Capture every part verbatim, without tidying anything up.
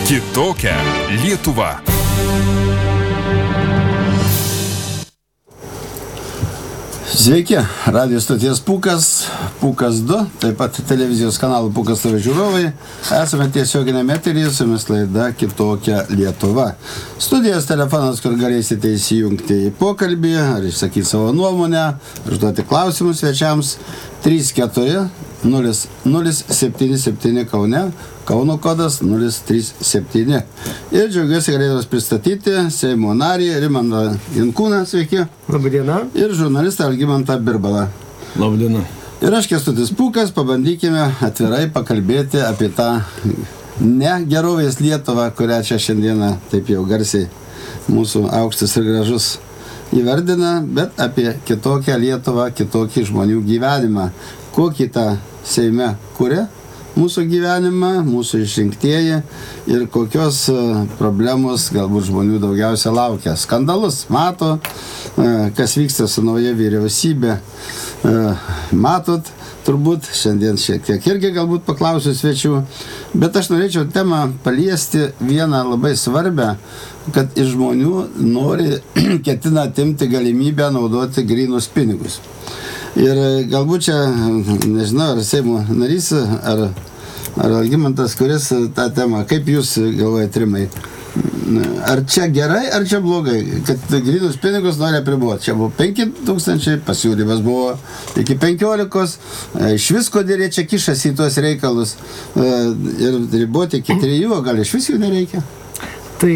Kitokia Lietuva. Sveiki, radio stoties Pūkas, Pūkas du, taip pat televizijos kanalų Pūkas T V žiūrovai. Esame tiesioginėme eteryje, su jumis laida Kitokia Lietuva. Studijos telefonas, kur galėsite įsijungti į pokalbį, ar išsakyti savo nuomonę, užduoti klausimus svečiams. trys keturi nulis nulis septyni septyni Kaune, Kauno kodas nulis trys septyni. Ir džiaugiuosi galėdamas pristatyti Seimo narį Rimantą Jankūną, sveiki. Labadiena. Ir žurnalistą Algimantą Birbalą. Labadiena. Ir aš Kęstutis Pūkas, pabandykime atvirai pakalbėti apie tą negerovės Lietuvą, kurią čia šiandieną taip jau garsiai mūsų aukštas ir gražus įvardina, bet apie kitokią Lietuvą, kitokį žmonių gyvenimą. Kokį tą Seime kuria mūsų gyvenimą, mūsų išrinktieji ir kokios problemos galbūt žmonių daugiausia laukia. Skandalus mato, kas vyksta su nauja vyriausybė. Matot, turbūt, šiandien šiek tiek irgi galbūt paklausiu svečių, bet aš norėčiau temą paliesti vieną labai svarbę, kad iš žmonių nori, ketina atimti galimybę naudoti grynus pinigus. Ir galbūt čia, nežinau, ar Seimo narys, ar, ar Algimantas, kuris tą temą, kaip jūs galvojate, Rimai, ar čia gerai, ar čia blogai, kad grynus pinigus nori apriboti? Čia buvo penki tūkstančiai, pasiūlymas buvo iki penkiolikos, iš visko dėlė čia kišasi į tuos reikalus ir riboti iki trijų, o gal iš vis jų nereikia? Tai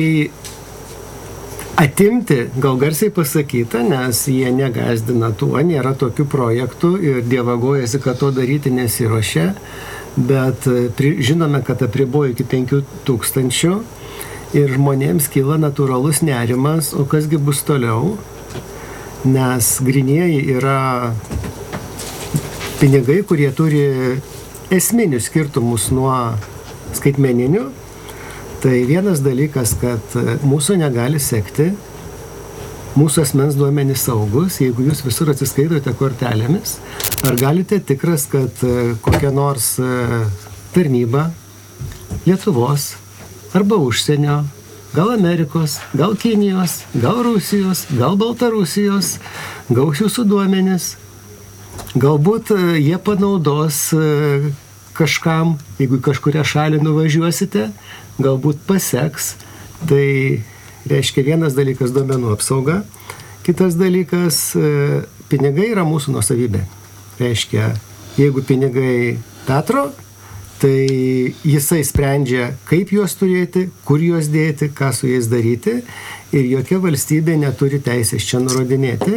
atimti, gal garsiai pasakyta, nes jie negazdina tuo, nėra tokių projektų ir dievagojasi, kad to daryti nesiruošia, bet pri, žinome, kad apribojo iki penkių tūkstančių ir žmonėms kyla natūralus nerimas, o kasgi bus toliau, nes grynieji yra pinigai, kurie turi esminius skirtumus nuo skaitmeninių. Tai vienas dalykas, kad mūsų negali sekti, mūsų asmens duomenys saugus, jeigu jūs visur atsiskaitote kortelėmis, ar galite tikras, kad kokia nors tarnyba Lietuvos arba užsienio, gal Amerikos, gal Kinijos, gal Rusijos, gal Baltarusijos, gaus jūsų duomenys, galbūt jie panaudos kažkam, jeigu kažkuria šalį nuvažiuosite, galbūt paseks. Tai reiškia vienas dalykas duomenų apsauga, kitas dalykas pinigai yra mūsų nuosavybė. Reiškia, jeigu pinigai Petro, tai jisai sprendžia, kaip juos turėti, kur juos dėti, ką su jais daryti ir jokia valstybė neturi teisės čia nurodinėti.